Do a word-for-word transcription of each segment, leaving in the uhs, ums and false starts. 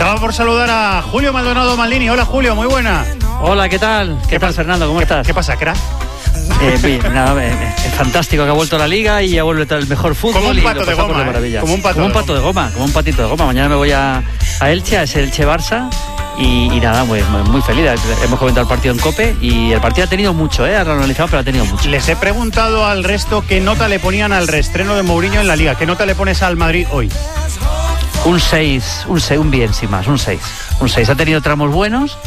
Estaba por saludar a Julio Maldonado Maldini. Hola, Julio, muy buena. Hola, ¿qué tal? ¿Qué, ¿Qué tal, Fernando? ¿Cómo ¿Qué, estás? ¿Qué pasa, crack? Eh, bien, nada, eh, es fantástico que ha vuelto la Liga y ya vuelve el mejor fútbol. Como un pato de goma, de ¿eh? maravilla. Como un pato, como un pato de, goma. de goma, como un patito de goma. Mañana me voy a, a Elche, a ese Elche-Barça. Y, y nada, muy, muy feliz. Hemos comentado el partido en COPE y el partido ha tenido mucho, ¿eh? Lo analizado, pero ha tenido mucho. Les he preguntado al resto qué nota le ponían al reestreno de Mourinho en la Liga. ¿Qué nota le pones al Madrid hoy? Un seis, un seis, un bien, sin más, un seis. Un seis. Ha tenido tramos buenos,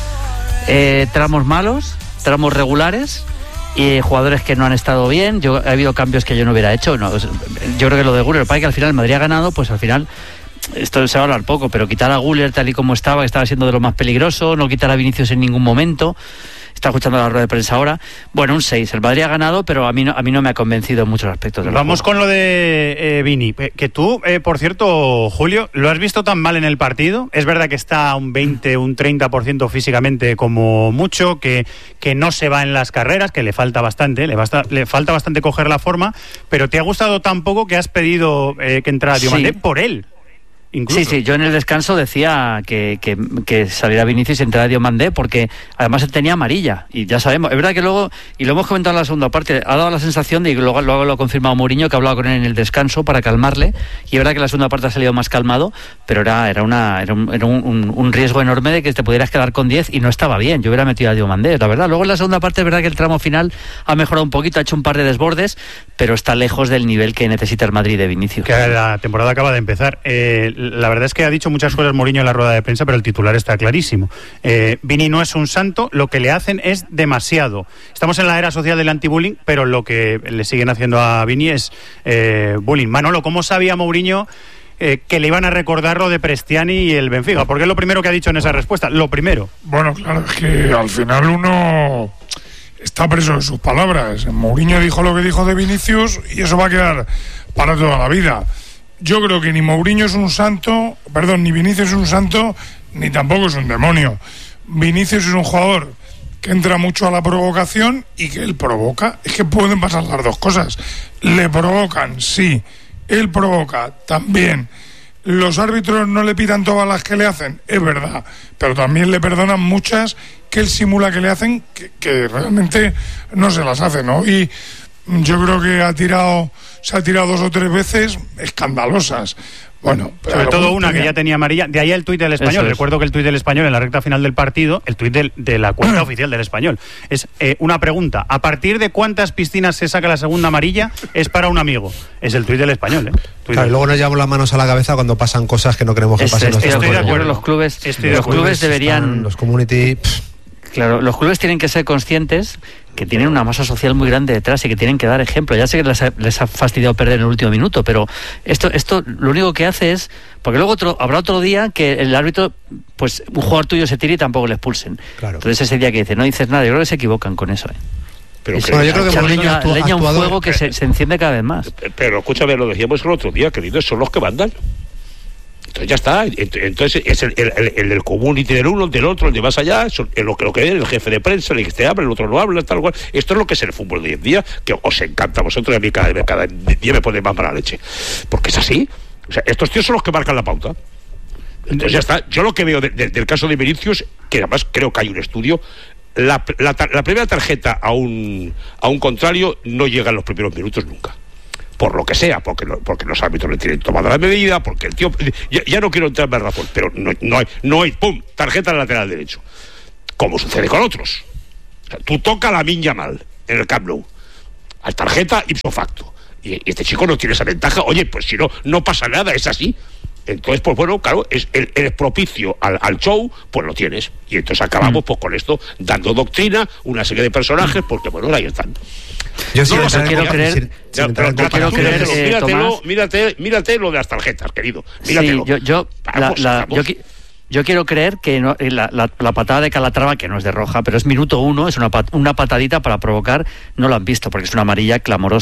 eh, tramos malos, tramos regulares y jugadores que no han estado bien. Yo, ha habido cambios que yo no hubiera hecho. No, yo creo que lo de Güler, para que al final el Madrid ha ganado, pues al final... Esto se va a hablar poco, pero quitar a Güler tal y como estaba, que estaba siendo de lo más peligroso, no quitar a Vinicius en ningún momento. Está escuchando la rueda de prensa ahora. Bueno, un seis. El Madrid ha ganado, pero a mí no, a mí no me ha convencido en muchos aspectos. Vamos con lo de eh, Vini. Que tú, eh, por cierto, Julio, ¿lo has visto tan mal en el partido? Es verdad que está un veinte, un treinta por ciento físicamente como mucho, que, que no se va en las carreras, que le falta bastante, le, basta, le falta bastante coger la forma, pero ¿te ha gustado tan poco que has pedido eh, que entrara Diomandé sí. por él? Incluso. Sí, sí, yo en el descanso decía que, que, que saliera Vinicius y entrara Diomandé porque además él tenía amarilla y ya sabemos, es verdad que luego, y lo hemos comentado en la segunda parte, ha dado la sensación de, y luego, luego lo ha confirmado Mourinho, que ha hablado con él en el descanso para calmarle, y es verdad que la segunda parte ha salido más calmado, pero era, era, una, era, un, era un, un, un riesgo enorme de que te pudieras quedar con diez y no estaba bien, yo hubiera metido a Diomandé, la verdad. Luego en la segunda parte es verdad que el tramo final ha mejorado un poquito, ha hecho un par de desbordes, pero está lejos del nivel que necesita el Madrid de Vinicius. Que la temporada acaba de empezar. Eh, la verdad es que ha dicho muchas cosas Mourinho en la rueda de prensa, pero el titular está clarísimo. Eh, Vini no es un santo, lo que le hacen es demasiado. Estamos en la era social del anti-bullying, pero lo que le siguen haciendo a Vini es eh, bullying. Manolo, ¿cómo sabía Mourinho eh, que le iban a recordar lo de Prestiani y el Benfica? Porque es lo primero que ha dicho en esa respuesta, lo primero. Bueno, claro, es que al final uno está preso de sus palabras. Mourinho dijo lo que dijo de Vinicius y eso va a quedar para toda la vida. Yo creo que ni Mourinho es un santo, perdón, ni Vinicius es un santo, ni tampoco es un demonio. Vinicius es un jugador que entra mucho a la provocación y que él provoca. Es que pueden pasar las dos cosas. Le provocan, sí. Él provoca, también. Los árbitros no le pitan todas las que le hacen, es verdad. Pero también le perdonan muchas que él simula que le hacen, que, que realmente no se las hace, ¿no? Y yo creo que ha tirado... se ha tirado dos o tres veces escandalosas. Bueno, sobre todo una tenía... que ya tenía amarilla. De ahí el tuit del Español. Recuerdo que el tuit del Español en la recta final del partido, el tuit de, de la cuenta oficial del Español, es eh, una pregunta: ¿a partir de cuántas piscinas se saca la segunda amarilla? Es para un amigo. Es el tuit del Español, ¿eh? Tuit claro, del... y luego nos llevamos las manos a la cabeza cuando pasan cosas que no queremos que es, pasen. Es, estoy de acuerdo. Los clubes, estoy los clubes, clubes deberían... Están, los community... Pff. Claro, los clubes tienen que ser conscientes que tienen una masa social muy grande detrás y que tienen que dar ejemplo. Ya sé que les ha, les ha fastidiado perder en el último minuto, pero esto esto lo único que hace es... Porque luego otro, habrá otro día que el árbitro, pues un jugador tuyo se tire y tampoco le expulsen. Claro. Entonces ese día que dice, no dices nada, yo creo que se equivocan con eso, ¿eh? Pero es, bueno, yo creo que leña, actua, leña un fuego que se, se enciende cada vez más. Pero escúchame, lo decíamos el otro día, queridos, son los que mandan. Entonces ya está, entonces es el, el, el, el del community del uno, del otro, el de más allá, es lo que lo que es el jefe de prensa, el que te habla, el otro no habla, tal cual. Esto es lo que es el fútbol de hoy en día, que os encanta a vosotros y a mí cada, cada día me pone más para la leche. Porque es así. O sea, estos tíos son los que marcan la pauta. Entonces ya está. Yo lo que veo de, de, del caso de Vinicius, que además creo que hay un estudio, la, la, la primera tarjeta a un, a un contrario no llega en los primeros minutos nunca. Por lo que sea, porque, no, porque los árbitros le tienen tomada la medida, porque el tío... Ya, ya no quiero entrar más razón, pero no, no hay, no hay, ¡pum!, tarjeta al lateral derecho. Como sucede con otros. O sea, tú tocas la miña mal en el Camp Nou. Al tarjeta ipso facto. Y, y este chico no tiene esa ventaja. Oye, pues si no, no pasa nada, es así. Entonces, pues bueno, claro, es, el, el propicio al, al show, pues lo tienes. Y entonces acabamos pues con esto, dando doctrina, una serie de personajes, porque bueno, ahí están. Yo sí no, no, no, quiero no, creer, sin, ya, sin pero, pero quiero creer, míratelo, eh, míratelo, Tomás, mírate, mírate lo de las tarjetas, querido. Míratelo. Sí, yo, yo, vamos, la, la, yo, yo quiero creer que no, la, la, la patada de Calatrava, que no es de roja, pero es minuto uno, es una, pat, una patadita para provocar, no lo han visto, porque es una amarilla clamorosa.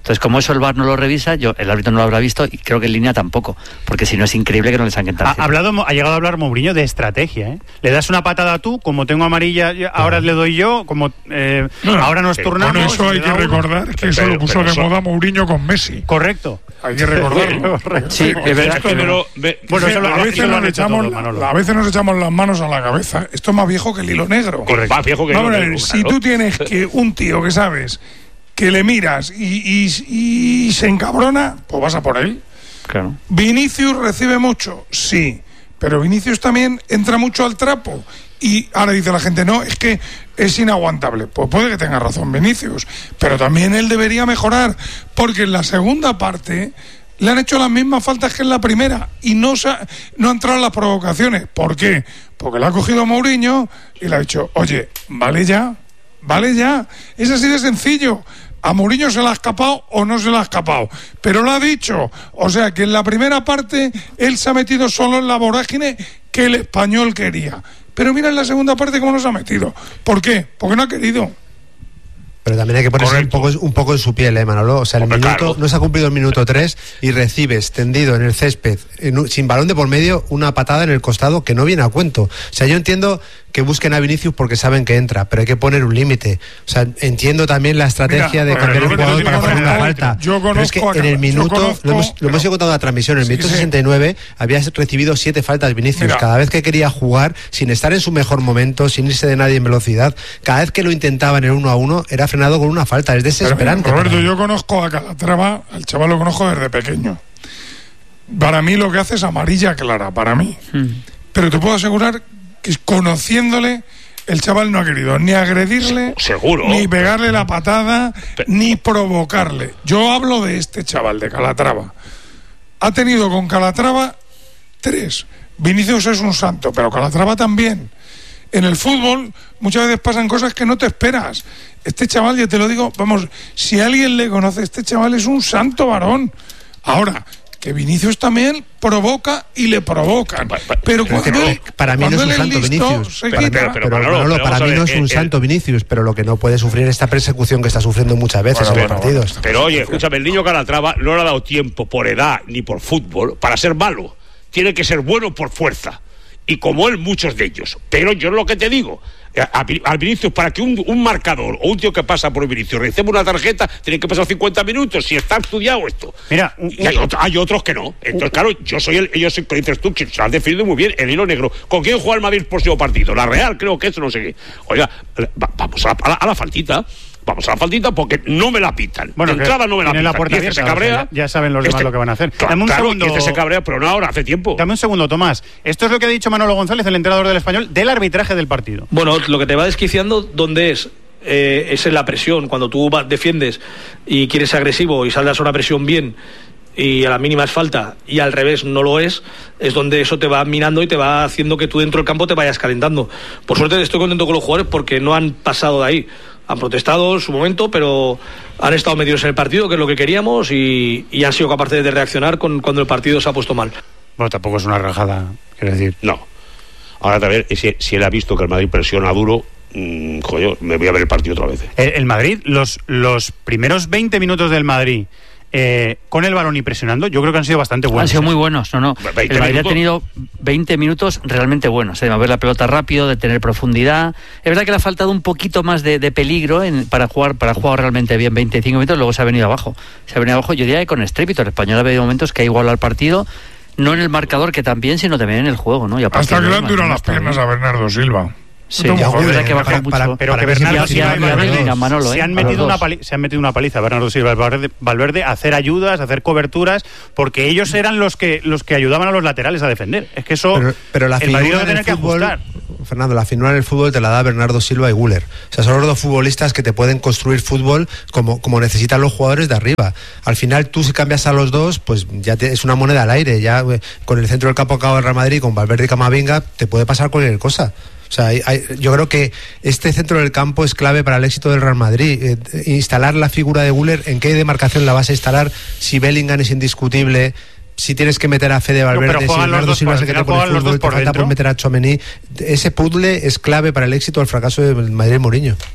Entonces, como eso el V A R no lo revisa, yo el árbitro no lo habrá visto y creo que en línea tampoco, porque si no es increíble que no le saquen tarjeta. Ha, hablado, ha llegado a hablar Mourinho de estrategia, ¿eh? Le das una patada tú, como tengo amarilla, ahora le doy yo, como eh, no, ahora nos turnamos. Bueno, eso hay que recordar uno. que eso pero, lo puso de eso... moda Mourinho con Messi. Correcto. Hay que recordarlo. Sí, es verdad. Que me lo, me, bueno, eso, a, veces nos echamos, todo, a veces nos echamos las manos a la cabeza. Esto es más viejo que el hilo negro. Correcto. Más viejo que el hilo no, negro. Si tú tienes que un tío que sabes que le miras y, y, y se encabrona, pues vas a por él. Claro. Vinicius recibe mucho, sí, pero Vinicius también entra mucho al trapo. Y ahora dice la gente, no, es que es inaguantable. Pues puede que tenga razón Vinicius, pero también él debería mejorar, porque en la segunda parte le han hecho las mismas faltas que en la primera y no, ha, no han entrado las provocaciones. ¿Por qué? Porque le ha cogido a Mourinho y le ha dicho, oye, vale ya, vale ya. Es así de sencillo. A Mourinho se le ha escapado o no se le ha escapado, pero lo ha dicho. O sea que en la primera parte él se ha metido solo en la vorágine que el Español quería. Pero mira en la segunda parte cómo nos ha metido. ¿Por qué? Porque no ha querido. Pero también hay que ponerse un poco, un poco en su piel, ¿eh, Manolo? O sea, el minuto, claro. No se ha cumplido el minuto tres y recibes tendido en el césped, en, sin balón de por medio, una patada en el costado que no viene a cuento. O sea, yo entiendo que busquen a Vinicius porque saben que entra, pero hay que poner un límite. O sea, entiendo también la estrategia Mira, de cambiar el jugador para hacer una falta. Yo pero es que a, en el minuto, conozco, lo hemos, lo hemos ido contando en la transmisión, en el sí, minuto sí. sesenta y nueve había recibido siete faltas Vinicius. Mira. Cada vez que quería jugar, sin estar en su mejor momento, sin irse de nadie en velocidad, cada vez que lo intentaba en el uno a uno, era frenado con una falta. Es desesperante. Pero, Roberto, yo conozco a Calatrava, al chaval lo conozco desde pequeño. Para mí lo que hace es amarilla clara, para mí. Hmm. Pero te puedo asegurar que conociéndole, el chaval no ha querido ni agredirle, seguro, ni pegarle la patada, pero... ni provocarle. Yo hablo de este chaval, de Calatrava. Ha tenido con Calatrava tres. Vinicius es un santo, pero Calatrava también. En el fútbol muchas veces pasan cosas que no te esperas. Este chaval, ya te lo digo, vamos, si alguien le conoce, este chaval es un santo varón. Ahora, que Vinicius también provoca y le provocan. Pero cuando pero él, para mí no es un santo listo, Vinicius. Pero, pero, pero, pero, Manolo, Manolo, pero para mí no es un el, santo Vinicius, pero lo que no puede sufrir esta persecución que está sufriendo muchas veces bueno, en los bueno, partidos. Bueno, pero oye, escúchame, el niño Calatrava no le ha dado tiempo por edad ni por fútbol para ser malo. Tiene que ser bueno por fuerza. Y como él, muchos de ellos. Pero yo lo que te digo, al Vinicius, para que un, un marcador o un tío que pasa por el Vinicius reciba una tarjeta, tiene que pasar cincuenta minutos, si está estudiado esto. Mira, un, y hay, otro, hay otros que no. Entonces, un, claro, yo soy el, yo soy, como dices tú, que se has definido muy bien, el hilo negro. ¿Con quién juega el Madrid el próximo partido? La Real, creo que eso, no sé qué. Oiga, va, vamos a la, a la, a la faltita. Vamos a la faltita porque no me la pitan. Bueno, de entrada no me la pitan. La puerta y este se cabrea. Ya, ya saben los demás este, lo que van a hacer. Claro, Dame un claro, segundo. Y este se cabrea, pero no ahora, hace tiempo. Dame un segundo, Tomás. Esto es lo que ha dicho Manolo González, el entrenador del Español, del arbitraje del partido. Bueno, lo que te va desquiciando, ¿dónde es? Eh, es en la presión. Cuando tú defiendes y quieres ser agresivo y saldas a una presión bien y a la mínima es falta y al revés no lo es, es donde eso te va minando y te va haciendo que tú dentro del campo te vayas calentando. Por suerte estoy contento con los jugadores porque no han pasado de ahí. Han protestado en su momento, pero han estado metidos en el partido, que es lo que queríamos, y, y han sido capaces de reaccionar con, cuando el partido se ha puesto mal. Bueno, tampoco es una rajada, quiero decir. No. Ahora también, si, si él ha visto que el Madrid presiona duro, mmm, joder, me voy a ver el partido otra vez. El, el Madrid, los, los primeros veinte minutos del Madrid, Eh, con el balón y presionando, yo creo que han sido bastante buenos. Han sido muy buenos, no, no. El Madrid ha tenido veinte minutos realmente buenos, de mover la pelota rápido, de tener profundidad. Es verdad que le ha faltado un poquito más de, de peligro en, para jugar para jugar realmente bien veinticinco minutos, luego se ha venido abajo. Se ha venido abajo, yo diría que con estrépito. El Español ha habido momentos que ha igualado al partido, no en el marcador que también, sino también en el juego, ¿no? Y hasta que le han durado las piernas a Bernardo Silva. Sí, ya, es verdad que baja mucho. Para, pero para que Bernardo Silva y Bellingham, Manolo, se, ¿eh? han metido una pali- se han metido una paliza Bernardo Silva y Valverde, Valverde a hacer ayudas, a hacer coberturas, porque ellos eran los que los que ayudaban a los laterales a defender. Es que eso pero, pero la el Madrid va a tener que fútbol, ajustar. Fernando, la finura en el fútbol te la da Bernardo Silva y Güler. O sea, son los dos futbolistas que te pueden construir fútbol como, como necesitan los jugadores de arriba. Al final, tú si cambias a los dos, pues ya te, es una moneda al aire. Ya con el centro del campo acaba el Real Madrid, con Valverde y Camavinga, te puede pasar cualquier cosa. O sea, hay, hay, yo creo que este centro del campo es clave para el éxito del Real Madrid. Eh, instalar la figura de Güler, ¿en qué demarcación la vas a instalar? Si Bellingham es indiscutible, si tienes que meter a Fede Valverde, no, si Bernardo Silva es el que te pone el fútbol, te falta por meter a Tchouaméni. Ese puzzle es clave para el éxito o el fracaso del Madrid Mourinho.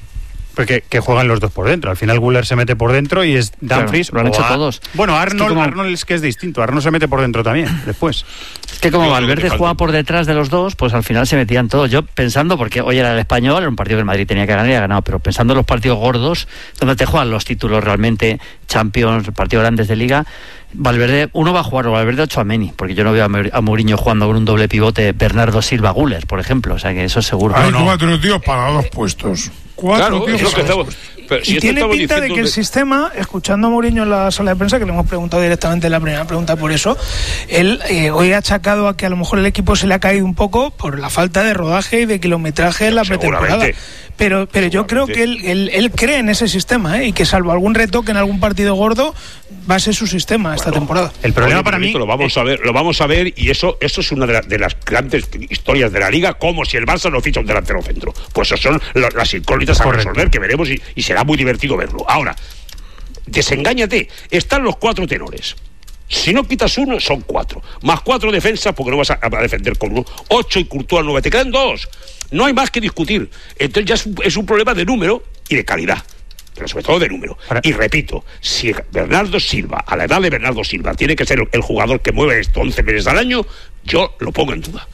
Porque que juegan los dos por dentro. Al final Güler se mete por dentro y es Dumfries. Claro, lo han hecho a... todos. Bueno, Arnold es, que como... Arnold es que es distinto. Arnold se mete por dentro también, después. Es que como Valverde jugaba por detrás de los dos, pues al final se metían todos. Yo pensando, porque hoy era el Español, era un partido que el Madrid tenía que ganar y ha ganado, pero pensando en los partidos gordos, donde te juegan los títulos realmente, Champions, partidos grandes de Liga, Valverde, uno va a jugar Valverde o Tchouaméni, porque yo no veo a Mourinho jugando con un doble pivote Bernardo Silva Güler, por ejemplo, o sea que eso es seguro. Hay no, no. cuatro tíos para dos puestos. Cuatro claro, tíos es para lo dos que puestos. Pero si y tiene pinta de que de... el sistema, escuchando a Mourinho en la sala de prensa, que le hemos preguntado directamente en la primera pregunta por eso, él eh, hoy ha achacado a que a lo mejor el equipo se le ha caído un poco por la falta de rodaje y de kilometraje en la pretemporada. Pero, pero yo creo que él, él, él cree en ese sistema, ¿eh? Y que salvo algún retoque en algún partido gordo, va a ser su sistema bueno, esta temporada. El problema para mí... Lo vamos a ver, lo vamos a ver y eso, eso es una de, la, de las grandes historias de la Liga, como si el Barça no ficha un delantero centro. Pues eso son lo, las incógnitas a Correcto. resolver que veremos y, y será muy divertido verlo. Ahora, desengáñate, están los cuatro tenores. Si no quitas uno, son cuatro. Más cuatro defensas, porque no vas a, a defender con uno. Ocho y Courtois nueve. Te quedan dos. No hay más que discutir. Entonces ya es un, es un problema de número y de calidad. Pero sobre todo de número. Para... Y repito, si Bernardo Silva, a la edad de Bernardo Silva, tiene que ser el, el jugador que mueve esto once meses al año, yo lo pongo en duda.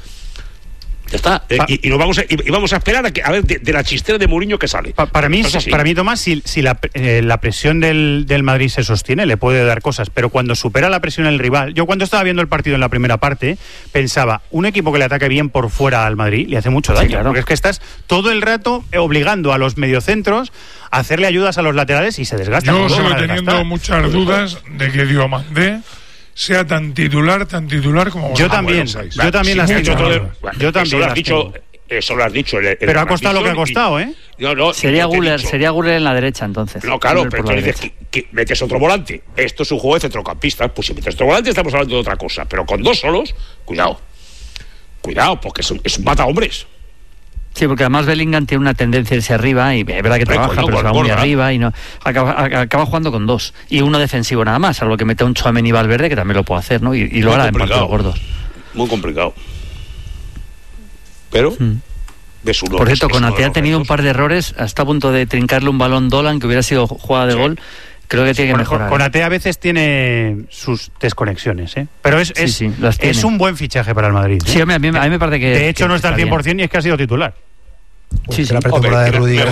Ya está. Eh, y, y, nos vamos a, y, y vamos a esperar a, que, a ver de, de la chistera de Mourinho que sale. Pa, para, mí, para mí, Tomás, si, si la, eh, la presión del, del Madrid se sostiene, le puede dar cosas, pero cuando supera la presión el rival, yo cuando estaba viendo el partido en la primera parte, pensaba, un equipo que le ataque bien por fuera al Madrid le hace mucho daño, sí, claro. Porque es que estás todo el rato obligando a los mediocentros a hacerle ayudas a los laterales y se desgasta. Yo sigo teniendo muchas dudas de que Diomandé sea tan titular, tan titular como... Yo también, bueno, yo también las tengo. Yo también las dicho, eso lo has dicho. El, el Pero ha costado lo que ha costado, ¿eh? No, no, sería Güler, sería Güler en la derecha, entonces. No, claro, pero tú dices que, que metes otro volante. Esto es un juego de centrocampista. Pues si metes otro volante estamos hablando de otra cosa. Pero con dos solos, cuidado. Cuidado, porque es un, es un mata hombres. Sí, porque además Bellingham tiene una tendencia a irse arriba y es verdad que trabaja, pero se va muy arriba y no acaba, acaba jugando con dos y uno defensivo nada más, salvo que mete un Tchouaméni y Valverde que también lo puede hacer, ¿no? Y, y lo hará en partidos gordos. Muy complicado. Pero hmm. de su Por cierto, Konaté ha tenido un par de errores, hasta a punto de trincarle un balón Dolan que hubiera sido jugada de sí. gol. Creo que tiene que mejorar. Konaté a veces tiene sus desconexiones, ¿eh? Pero es, es, sí, sí, es un buen fichaje para el Madrid, ¿eh? Sí, a mí, a mí, a mí me parece que... De hecho que no está al cien por ciento bien. Y es que ha sido titular. Sí, sí, la pretemporada de Rudiger.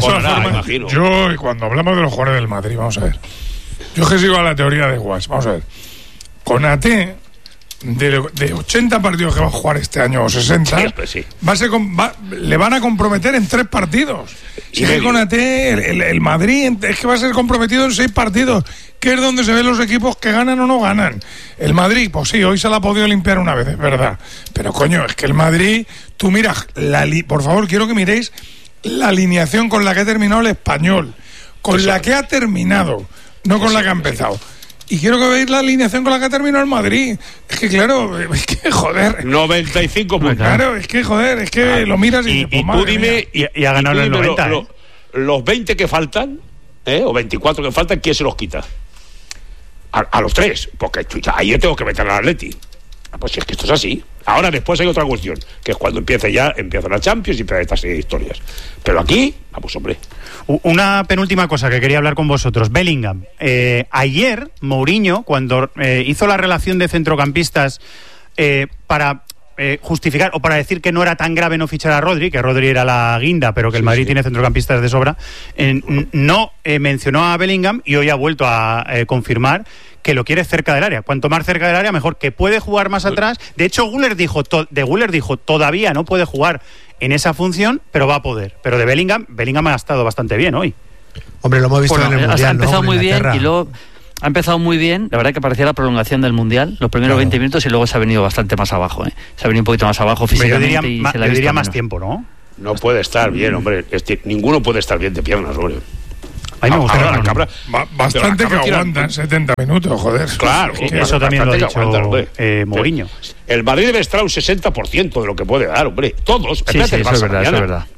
Yo, cuando hablamos de los jugadores del Madrid, vamos a ver. Yo que sigo a la teoría de Guas, vamos a ver. Konaté, de, de ochenta partidos que va a jugar este año, o sesenta, sí, pues sí. va a ser, va, le van a comprometer en tres partidos. Si es que Konaté, el, el, el Madrid, es que va a ser comprometido en seis partidos, que es donde se ven los equipos que ganan o no ganan. El Madrid, pues sí, hoy se la ha podido limpiar una vez, es verdad. Pero coño, es que el Madrid, tú miras, la li, por favor, quiero que miréis la alineación con la que ha terminado el Español, con sí, la que ha terminado, no con sí, la que ha empezado. Y quiero que veáis la alineación con la que ha terminado el Madrid. Es que claro, es que joder. noventa y cinco puntos. Claro, es que joder, es que ah, lo miras y, y, pues, y tú dime, y, y ha ganado el noventa. Lo, lo, los veinte que faltan, ¿eh? O veinticuatro que faltan, ¿quién se los quita? A, a los tres, porque ahí yo tengo que meter al Atleti. Pues si es que esto es así. Ahora después hay otra cuestión, que es cuando empiece ya, empiezan la Champions y empiezan estas historias. Pero aquí, vamos, hombre. Una penúltima cosa que quería hablar con vosotros. Bellingham. Eh, ayer, Mourinho, cuando eh, hizo la relación de centrocampistas eh, para eh, justificar o para decir que no era tan grave no fichar a Rodri, que Rodri era la guinda, pero que el Madrid sí, sí. tiene centrocampistas de sobra, eh, no eh, mencionó a Bellingham y hoy ha vuelto a eh, confirmar que lo quiere cerca del área. Cuanto más cerca del área, mejor, que puede jugar más atrás. De hecho, Güler dijo, to- de Güler dijo, todavía no puede jugar en esa función, pero va a poder. Pero de Bellingham, Bellingham ha estado bastante bien hoy. Hombre, lo hemos visto bueno, en el Mundial, ha empezado ¿no? muy bien y luego ha empezado muy bien. La verdad que parecía la prolongación del Mundial, los primeros claro. veinte minutos, y luego se ha venido bastante más abajo, ¿eh? Se ha venido un poquito más abajo físicamente. Yo diría, y ma- se la ha yo diría más menos. tiempo, ¿no? No puede estar bien, hombre. Este, ninguno puede estar bien de piernas, hombre. A mí me gusta ahora, la cabra, ba- bastante que aguantan setenta minutos, joder. Claro, sí, que eso también lo ha dicho aguantan, eh, Mourinho. El Madrid debe estar un sesenta por ciento de lo que puede dar, hombre. Todos. Sí, sí, eso es verdad, eso es verdad.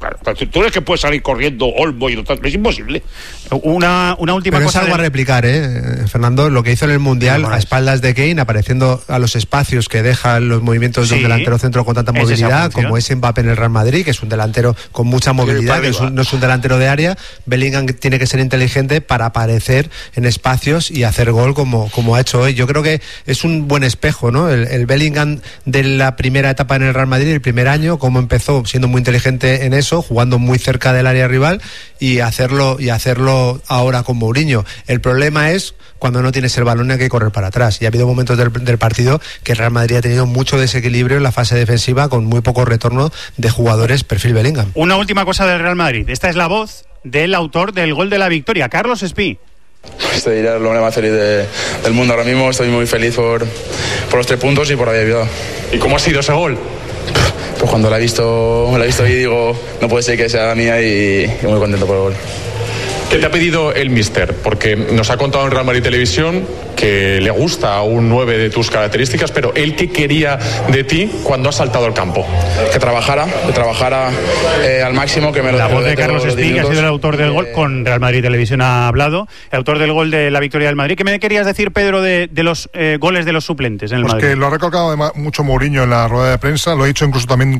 Claro, tú eres que puedes salir corriendo Olmo y no es imposible. Una, una última Pero cosa. es algo de... a replicar, ¿eh? Fernando, lo que hizo en el Mundial no, no a espaldas de Kane, apareciendo a los espacios que dejan los movimientos sí, de un delantero centro con tanta movilidad, es como es Mbappé en el Real Madrid, que es un delantero con mucha movilidad, que es un, no es un delantero de área. Bellingham tiene que ser inteligente para aparecer en espacios y hacer gol como, como ha hecho hoy. Yo creo que es un buen espejo, ¿no? El, el Bellingham de la primera etapa en el Real Madrid, el primer año, cómo empezó siendo muy inteligente en eso, jugando muy cerca del área rival, y hacerlo y hacerlo ahora con Mourinho. El problema es cuando no tienes el balón y hay que correr para atrás. Y ha habido momentos del, del partido que el Real Madrid ha tenido mucho desequilibrio en la fase defensiva, con muy poco retorno de jugadores perfil Bellingham. Una última cosa del Real Madrid. Esta es la voz del autor del gol de la victoria, Carlos Espí. Este día es el hombre más feliz de, del mundo ahora mismo. Estoy muy feliz por, por los tres puntos y por haber ayudado. ¿Y cómo ha sido ese gol? Pues cuando la he visto, la he visto y digo, no puede ser que sea mía, y, y muy contento por el gol. ¿Qué te ha pedido el míster? Porque nos ha contado en Real Madrid Televisión que le gusta a un nueve de tus características, pero él, ¿qué quería de ti cuando has saltado al campo? Que trabajara, que trabajara eh, al máximo, que me lo La voz de Carlos Espí, que ha sido el autor del gol, con Real Madrid Televisión ha hablado, el autor del gol de la victoria del Madrid. ¿Qué me querías decir, Pedro, de, de los eh, goles de los suplentes en el pues Madrid? Que lo ha recalcado además mucho Mourinho en la rueda de prensa, lo ha dicho incluso también.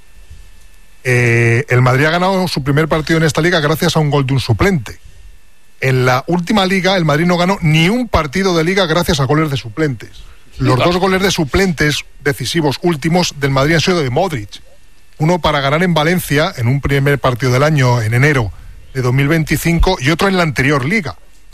Eh, el Madrid ha ganado su primer partido en esta liga gracias a un gol de un suplente. En la última liga el Madrid no ganó ni un partido de liga gracias a goles de suplentes. Los dos goles de suplentes decisivos últimos del Madrid han sido de Modric. Uno para ganar en Valencia en un primer partido del año, en enero de dos mil veinticinco, y otro en la anterior liga.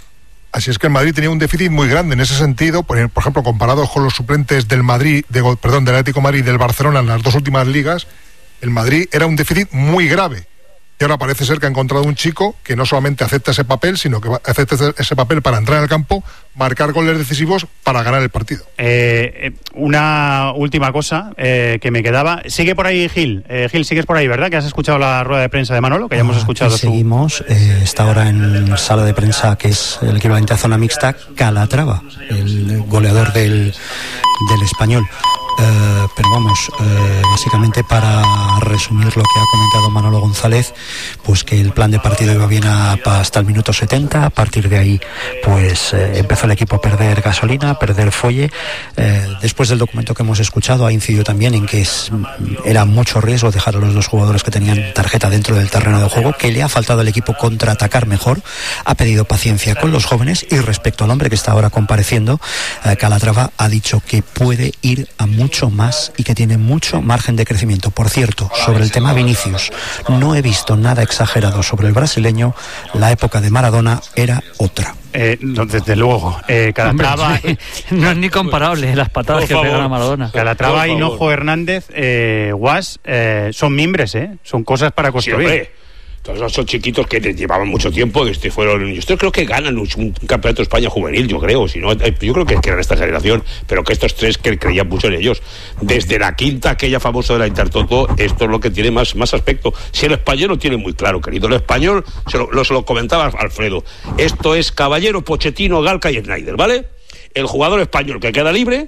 Así es que el Madrid tenía un déficit muy grande en ese sentido, por ejemplo, comparados con los suplentes del Madrid, de, perdón, del Atlético de Madrid y del Barcelona en las dos últimas ligas. El Madrid era un déficit muy grave. Y ahora parece ser que ha encontrado un chico que no solamente acepta ese papel, sino que acepta ese papel para entrar al campo, marcar goles decisivos para ganar el partido. Eh, una última cosa eh, que me quedaba. Sigue por ahí Gil. Eh, Gil, sigues por ahí, ¿verdad? Que has escuchado la rueda de prensa de Manolo, que ya hemos escuchado. Aquí seguimos. Eh, está ahora en sala de prensa, que es el equivalente a zona mixta, Calatrava, el goleador del, del Español. Uh, pero vamos, uh, básicamente para resumir lo que ha comentado Manolo González, pues que el plan de partido iba bien a, hasta el minuto setenta. A partir de ahí pues uh, empezó el equipo a perder gasolina, a perder fuelle. Uh, después del documento que hemos escuchado ha incidido también en que es, era mucho riesgo dejar a los dos jugadores que tenían tarjeta dentro del terreno de juego, que le ha faltado al equipo contraatacar mejor. Ha pedido paciencia con los jóvenes, y respecto al hombre que está ahora compareciendo, uh, Calatrava ha dicho que puede ir a mucho mucho más y que tiene mucho margen de crecimiento. Por cierto, sobre el tema Vinicius, no he visto nada exagerado sobre el brasileño. La época de Maradona era otra. Eh, no, desde luego. Eh, Calatrava. Hombre, no es ni comparable las patadas por que favor. Pegan a Maradona. Calatrava, Hinojo, Hernández, eh, Guas, eh, son mimbres, ¿eh? Son cosas para construir. Sí, todos son chiquitos que llevaban mucho tiempo, desde fueron, yo creo que ganan un, un campeonato de España juvenil, yo creo, si no, yo creo que, que eran esta generación, pero que estos tres que creían mucho en ellos, desde la quinta, aquella famosa de la Intertoto, esto es lo que tiene más, más aspecto. Si el español lo tiene muy claro, querido, el español, se lo, lo, se lo comentaba Alfredo, esto es Caballero, Pochettino, Galca y Snyder, ¿vale? El jugador español que queda libre,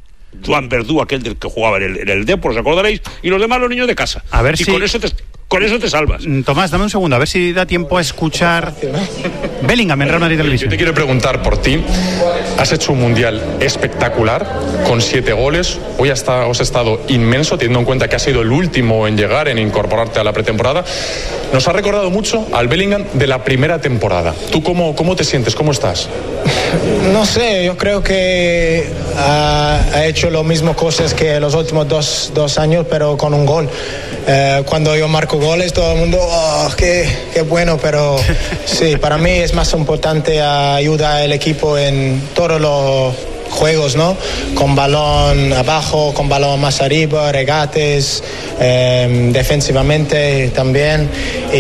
Joan Verdú, aquel del que jugaba en el, en el Depor, ¿os acordaréis? Y los demás los niños de casa. A ver y si... con eso te... Con eso te salvas. Tomás, dame un segundo, a ver si da tiempo a escuchar Bellingham en Real Madrid Televisión. Yo te quiero preguntar por ti. Has hecho un mundial espectacular, con siete goles. Hoy hasta has estado inmenso, teniendo en cuenta que has sido el último en llegar, en incorporarte a la pretemporada. Nos ha recordado mucho al Bellingham de la primera temporada. ¿Tú cómo, cómo te sientes? ¿Cómo estás? No sé, yo creo que ha, ha hecho lo mismo cosas que los últimos dos, dos años, pero con un gol. Eh, cuando yo marco goles, todo el mundo, oh, qué, qué bueno, pero sí, para mí es más importante ayudar al equipo en todos los juegos, ¿no? Con balón abajo, con balón más arriba, regates, eh, defensivamente también,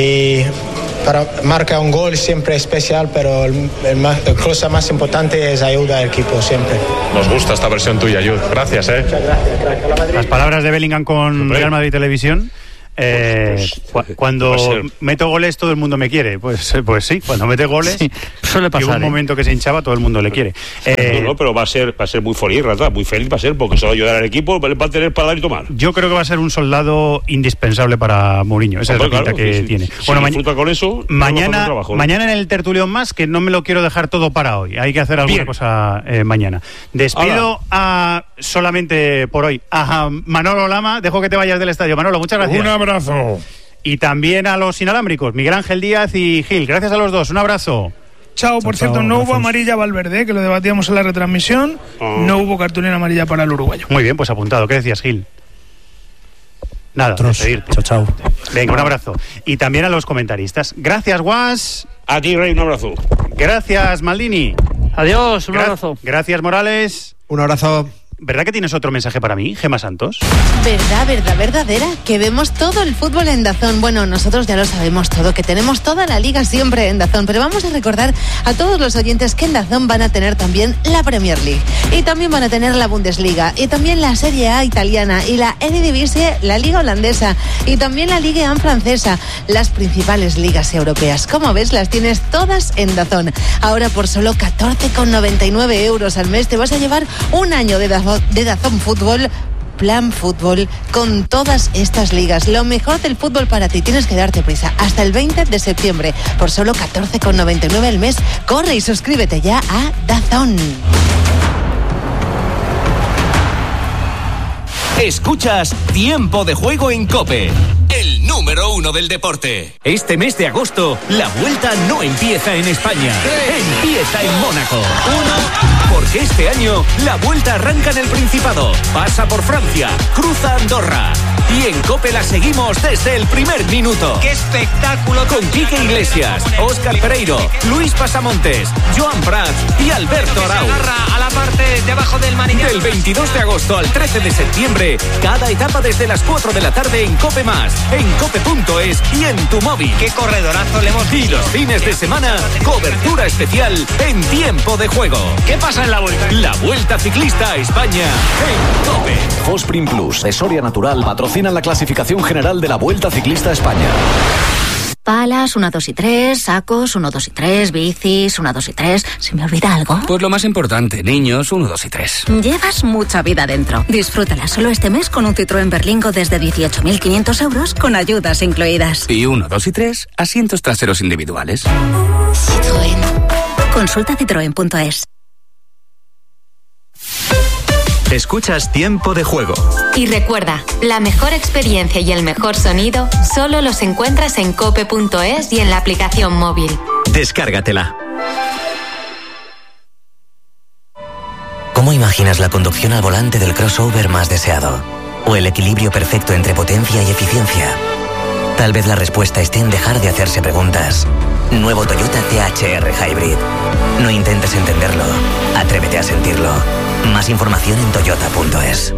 y para marcar un gol siempre es especial, pero el, el más, la cosa más importante es ayudar al equipo siempre. Nos gusta esta versión tuya, Yud. Gracias, ¿eh? Muchas gracias, gracias. Las palabras de Bellingham con Real Madrid Televisión. Eh, pues, cu- cuando meto goles todo el mundo me quiere. Pues, pues sí, cuando mete goles, Sí, suele pasar, y hubo un ¿eh? momento que se hinchaba, todo el mundo le quiere. Eh, no, no, pero va a ser va a ser muy feliz, Rata, muy feliz va a ser, porque se va a ayudar al equipo, va a tener para dar y tomar. Yo creo que va a ser un soldado indispensable para Mourinho. Esa Hombre, es la pinta claro, que si- tiene. si bueno, ma- disfruta con eso, mañana, trabajo, ¿no? mañana en el tertulión más, que no me lo quiero dejar todo para hoy. Hay que hacer alguna Bien. cosa eh, mañana. Despido a solamente por hoy a Manolo Lama. Dejo que te vayas del estadio. Manolo, muchas gracias. Un abrazo. Y también a los inalámbricos, Miguel Ángel Díaz y Gil. Gracias a los dos. Un abrazo. Chao, por Chao, cierto, chao, no hubo gracias. amarilla a Valverde, que lo debatíamos en la retransmisión. No hubo cartulina amarilla para el uruguayo. Muy bien, pues apuntado. ¿Qué decías, Gil? Nada, Otros. despedirte. Chao, chao. Venga, un abrazo. Y también a los comentaristas. Gracias, Guas. A ti, Rey, un abrazo. Gracias, Maldini. Adiós, un Gra- abrazo. Gracias, Morales. Un abrazo. ¿Verdad que tienes otro mensaje para mí, Gemma Santos? Verdad, verdad, verdadera, que vemos todo el fútbol en DAZN. Bueno, nosotros ya lo sabemos todo, que tenemos toda la liga siempre en DAZN, pero vamos a recordar a todos los oyentes que en DAZN van a tener también la Premier League, y también van a tener la Bundesliga, y también la Serie A italiana, y la Eredivisie, la Liga holandesa, y también la Ligue uno francesa, las principales ligas europeas. Como ves, las tienes todas en DAZN. Ahora por solo catorce con noventa y nueve euros al mes te vas a llevar un año de DAZN de DAZN Fútbol, Plan Fútbol, con todas estas ligas. Lo mejor del fútbol para ti. Tienes que darte prisa. Hasta el veinte de septiembre, por solo catorce con noventa y nueve al mes. Corre y suscríbete ya a DAZN. Escuchas Tiempo de Juego en COPE, el número uno del deporte. Este mes de agosto, la vuelta no empieza en España, empieza en Mónaco. Uno, porque este año la vuelta arranca en el Principado, pasa por Francia, cruza Andorra. Y en COPE la seguimos desde el primer minuto. ¡Qué espectáculo! Con Quique Iglesias, Óscar Pereiro, Luis Pasamontes, Joan Prats y Alberto Arau. A la parte de abajo del manillar. Del veintidós de agosto al trece de septiembre, cada etapa desde las cuatro de la tarde en COPE Más, en cope punto es y en tu móvil. ¡Qué corredorazo le hemos Y visto! los fines de semana, cobertura especial en Tiempo de Juego. ¿Qué pasa en la vuelta? La Vuelta Ciclista a España en COPE. Fosprin Plus de Soria Natural patrocinan la clasificación general de la Vuelta Ciclista a España. Palas, uno, dos y tres, sacos, uno, dos y tres, bicis, uno, dos y tres. ¿Se me olvida algo? Pues lo más importante, niños, uno, dos y tres. Llevas mucha vida dentro. Disfrútala solo este mes con un Citroën Berlingo desde dieciocho mil quinientos euros con ayudas incluidas. Y uno, dos y tres, asientos traseros individuales. Citroën. Consulta citroen punto es. Escuchas Tiempo de Juego. Y recuerda, la mejor experiencia y el mejor sonido solo los encuentras en cope punto es y en la aplicación móvil. Descárgatela. ¿Cómo imaginas la conducción al volante del crossover más deseado? ¿O el equilibrio perfecto entre potencia y eficiencia? Tal vez la respuesta esté en dejar de hacerse preguntas. Nuevo Toyota T H R Hybrid. No intentes entenderlo. Atrévete a sentirlo. Más información en toyota punto es.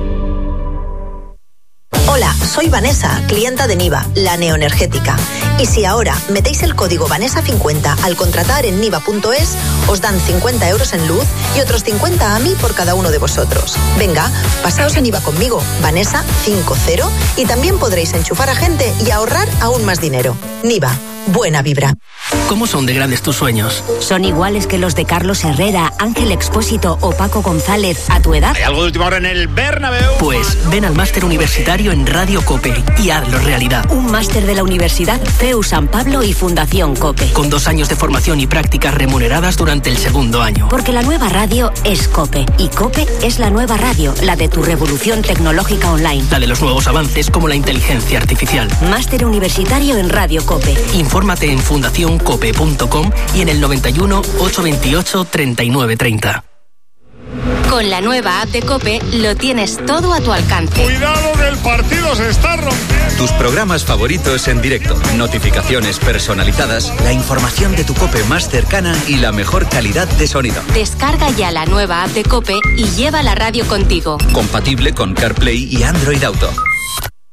Hola, soy Vanessa, clienta de Niva, la neoenergética. Y si ahora metéis el código Vanessa cincuenta al contratar en niva punto es, os dan cincuenta euros en luz y otros cincuenta a mí por cada uno de vosotros. Venga, pasaos en Niva conmigo, Vanessa cincuenta, y también podréis enchufar a gente y ahorrar aún más dinero. Niva, buena vibra. ¿Cómo son de grandes tus sueños? ¿Son iguales que los de Carlos Herrera, Ángel Expósito o Paco González a tu edad? ¿Hay algo de última hora en el Bernabéu? Pues ven al máster universitario en Radio COPE y hazlo realidad. Un máster de la Universidad C E U San Pablo y Fundación COPE. Con dos años de formación y prácticas remuneradas durante el segundo año. Porque la nueva radio es COPE y COPE es la nueva radio, la de tu revolución tecnológica online. La de los nuevos avances como la inteligencia artificial. Máster universitario en Radio COPE. Infórmate en fundación cope punto com y en el noventa y uno, ochocientos veintiocho, treinta y nueve treinta. Con la nueva app de COPE lo tienes todo a tu alcance. Cuidado que el partido se está rompiendo. Tus programas favoritos en directo, notificaciones personalizadas, la información de tu COPE más cercana y la mejor calidad de sonido. Descarga ya la nueva app de COPE y lleva la radio contigo. Compatible con CarPlay y Android Auto.